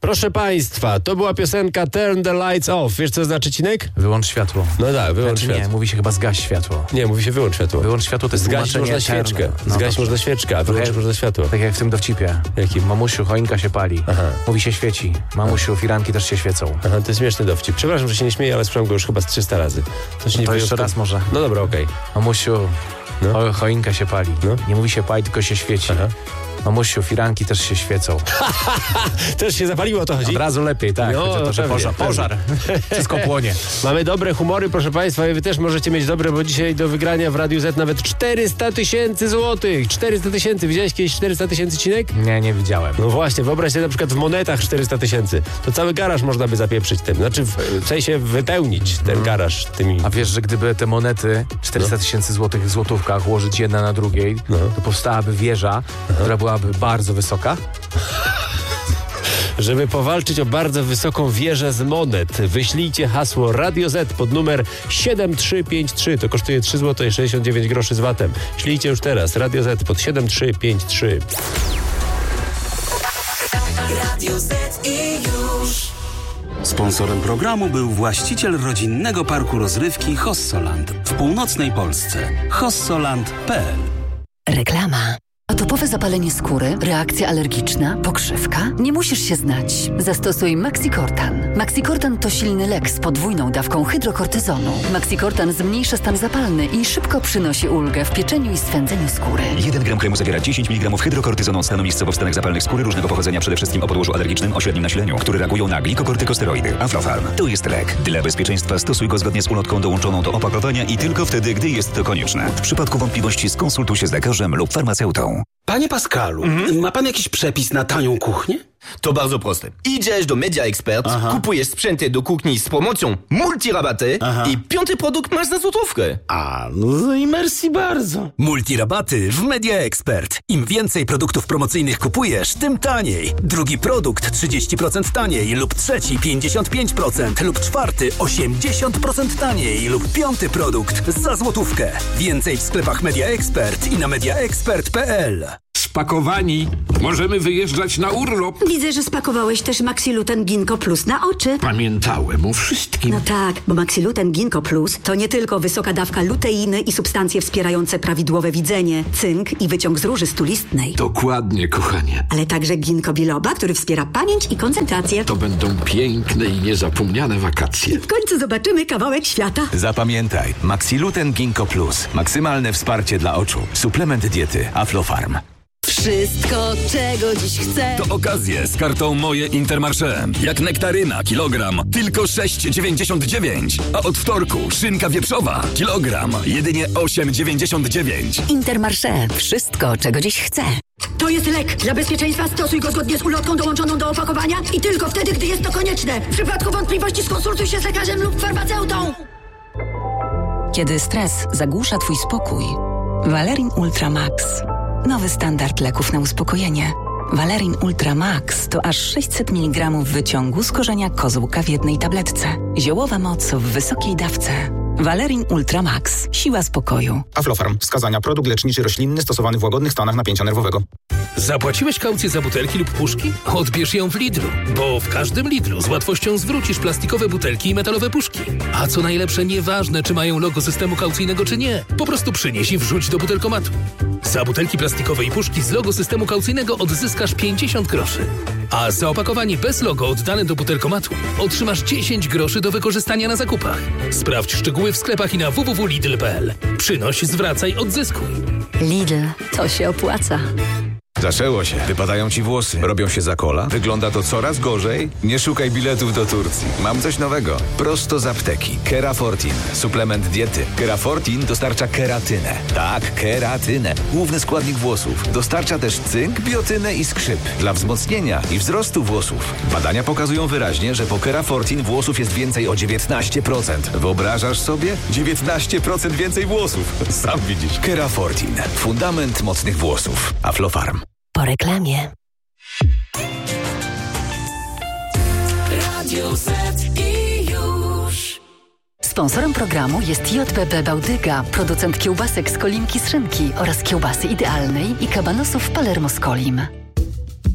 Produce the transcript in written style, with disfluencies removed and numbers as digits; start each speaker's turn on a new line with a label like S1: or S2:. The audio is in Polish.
S1: Proszę Państwa, to była piosenka Turn the Lights Off. Wiesz, co znaczy, Cinek?
S2: Wyłącz światło.
S1: No tak, wyłącz światło.
S2: Nie, mówi się chyba zgaś światło.
S1: Nie, mówi się wyłącz światło.
S2: Wyłącz światło to jest
S1: Zgasić można świeczkę. Zgasić można świeczkę, a wyłączyć można światło.
S2: Tak jak w tym dowcipie.
S1: Jakim?
S2: Mamusiu, choinka się pali.
S1: Aha.
S2: Mówi się świeci. Mamusiu, firanki też się świecą.
S1: Aha, to jest śmieszny dowcip. Przepraszam, że się nie śmieję, ale słyszałem go już chyba z 300 razy.
S2: To jeszcze raz może.
S1: No dobra, okej.
S2: Mamusiu, choinka się pali.
S1: No.
S2: Nie mówi się pali, tylko się świeci.
S1: Aha.
S2: Mamusiu, firanki też się świecą.
S1: Też się zapaliło, o to chodzi?
S2: Od razu lepiej, tak.
S1: No,
S2: Chodzi o to, że
S1: pewnie,
S2: pożar. Wszystko płonie.
S1: Mamy dobre humory, proszę Państwa, i wy też możecie mieć dobre, bo dzisiaj do wygrania w Radiu Z nawet 400 000 złotych. 400 000. Widziałeś kiedyś 400 000, Cinek?
S2: Nie widziałem.
S1: No właśnie, wyobraź sobie na przykład w monetach 400 000. To cały garaż można by zapieprzyć tym. Znaczy w sensie wypełnić ten garaż tymi...
S2: A wiesz, że gdyby te monety 400 000 złotych w złotówkach ułożyć jedna na drugiej, to powstałaby wieża, która byłaby bardzo wysoka?
S1: Żeby powalczyć o bardzo wysoką wieżę z monet, wyślijcie hasło Radio Z pod numer 7353. To kosztuje 3 zł 69 groszy z VAT-em. Ślijcie już teraz. Radio Z pod 7353.
S3: Radio Z i już.
S4: Sponsorem programu był właściciel rodzinnego parku rozrywki Hossoland w północnej Polsce. Hossoland.pl.
S5: Reklama. Atopowe zapalenie skóry, reakcja alergiczna, pokrzywka? Nie musisz się znać. Zastosuj Maxikortan. Maxikortan to silny lek z podwójną dawką hydrokortyzonu. Maxikortan zmniejsza stan zapalny i szybko przynosi ulgę w pieczeniu i swędzeniu skóry.
S6: 1 gram kremu zawiera 10 mg hydrokortyzonu stanu miejscowo w stanach zapalnych skóry różnego pochodzenia, przede wszystkim o podłożu alergicznym o średnim nasileniu, które reagują na glikokortykosteroidy. Aflofarm to jest lek. Dla bezpieczeństwa stosuj go zgodnie z ulotką dołączoną do opakowania i tylko wtedy, gdy jest to konieczne. W przypadku wątpliwości skonsultuj się z lekarzem lub farmaceutą.
S4: Panie Pascalu, ma pan jakiś przepis na tanią kuchnię?
S7: To bardzo proste. Idziesz do Media Expert, kupujesz sprzęty do kuchni z promocją multirabaty i 5. produkt masz za złotówkę.
S4: A, no i merci bardzo.
S8: Multirabaty w Media Expert. Im więcej produktów promocyjnych kupujesz, tym taniej. Drugi produkt 30% taniej lub trzeci 55% lub czwarty 80% taniej lub 5. produkt za złotówkę. Więcej w sklepach Media Expert i na mediaexpert.pl.
S9: Spakowani. Możemy wyjeżdżać na urlop.
S10: Widzę, że spakowałeś też Maxiluten Ginkgo Plus na oczy.
S9: Pamiętałem o wszystkim.
S10: No tak, bo Maxiluten Ginkgo Plus to nie tylko wysoka dawka luteiny i substancje wspierające prawidłowe widzenie, cynk i wyciąg z róży stulistnej.
S9: Dokładnie, kochanie.
S10: Ale także ginkgo biloba, który wspiera pamięć i koncentrację.
S9: To będą piękne i niezapomniane wakacje.
S10: W końcu zobaczymy kawałek świata.
S8: Zapamiętaj, Maxiluten Ginkgo Plus. Maksymalne wsparcie dla oczu. Suplement diety Aflofarm.
S5: Wszystko, czego dziś chcę.
S8: To okazje z kartą Moje Intermarché. Jak nektaryna, kilogram, tylko 6,99. A od wtorku szynka wieprzowa, kilogram, jedynie 8,99.
S5: Intermarché. Wszystko, czego dziś chcę.
S10: To jest lek. Dla bezpieczeństwa stosuj go zgodnie z ulotką dołączoną do opakowania i tylko wtedy, gdy jest to konieczne. W przypadku wątpliwości skonsultuj się z lekarzem lub farmaceutą.
S5: Kiedy stres zagłusza twój spokój, Valerin Ultra Max. Nowy standard leków na uspokojenie. Valerin Ultra Max to aż 600 mg wyciągu z korzenia kozłka w jednej tabletce. Ziołowa moc w wysokiej dawce. Valerin Ultra Max. Siła spokoju.
S11: Aflofarm. Wskazania: produkt leczniczy roślinny stosowany w łagodnych stanach napięcia nerwowego.
S12: Zapłaciłeś kaucję za butelki lub puszki? Odbierz ją w Lidlu, bo w każdym Lidlu z łatwością zwrócisz plastikowe butelki i metalowe puszki. A co najlepsze, nieważne czy mają logo systemu kaucyjnego czy nie, po prostu przynieś i wrzuć do butelkomatu. Za butelki plastikowe i puszki z logo systemu kaucyjnego odzyskasz 50 groszy. A za opakowanie bez logo oddane do butelkomatu otrzymasz 10 groszy do wykorzystania na zakupach. Sprawdź szczegóły w sklepach i na www.lidl.pl. Przynoś, zwracaj, odzyskuj.
S5: Lidl. To się opłaca.
S13: Zaczęło się. Wypadają ci włosy. Robią się za kola. Wygląda to coraz gorzej. Nie szukaj biletów do Turcji. Mam coś nowego. Prosto z apteki. Kerafortin. Suplement diety. Kerafortin dostarcza keratynę. Tak, keratynę. Główny składnik włosów. Dostarcza też cynk, biotynę i skrzyp. Dla wzmocnienia i wzrostu włosów. Badania pokazują wyraźnie, że po Kerafortin włosów jest więcej o 19%. Wyobrażasz sobie? 19% więcej włosów. Sam widzisz. Kerafortin. Fundament mocnych włosów. Aflofarm.
S5: Po reklamie.
S3: Radio Z i już.
S5: Sponsorem programu jest JBB Bałtyga, producent kiełbasek z Kolimki z szynki oraz kiełbasy idealnej i kabanosów Palermo z Kolim.